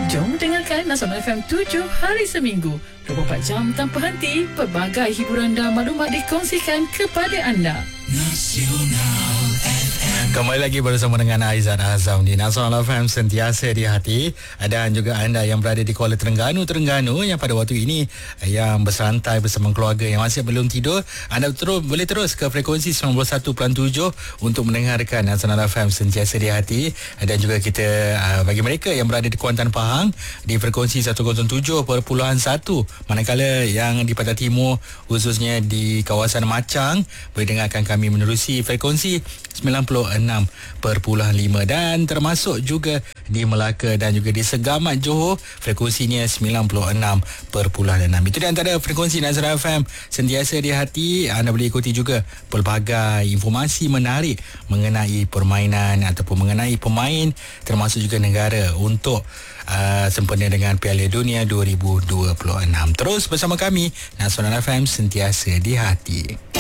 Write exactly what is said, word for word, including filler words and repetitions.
Jom dengarkan Nasional F M tujuh hari seminggu, dua puluh empat jam tanpa henti. Pelbagai hiburan dan maklumat dikongsikan kepada anda. Nasional F M. Kembali lagi bersama dengan Aizan Azam di Nasional F M, sentiasa di hati. Dan juga anda yang berada di Kuala Terengganu Terengganu yang pada waktu ini yang bersantai bersama keluarga yang masih belum tidur, anda terus boleh terus ke frekuensi sembilan puluh satu perpuluhan tujuh untuk mendengarkan Nasional F M, sentiasa di hati. Dan juga kita bagi mereka yang berada di Kuantan Pahang di frekuensi seratus tujuh perpuluhan satu, manakala yang di Pantai Timur khususnya di kawasan Macang boleh dengarkan kami menerusi frekuensi sembilan puluh enam perpuluhan lima, dan termasuk juga di Melaka dan juga di Segamat Johor frekuensinya sembilan puluh enam perpuluhan enam. Itu di antara frekuensi Nasional F M, sentiasa di hati. Anda boleh ikuti juga pelbagai informasi menarik mengenai permainan ataupun mengenai pemain, termasuk juga negara untuk uh, sempena dengan Piala Dunia dua ribu dua puluh enam. Terus bersama kami, Nasional F M, sentiasa di hati.